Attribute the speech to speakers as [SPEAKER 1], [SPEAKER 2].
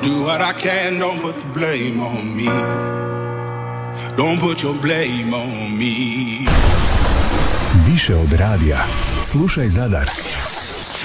[SPEAKER 1] Do what I can, don't put the blame on me. Don't put your blame on me.
[SPEAKER 2] Više od radija. Slušaj Zadar.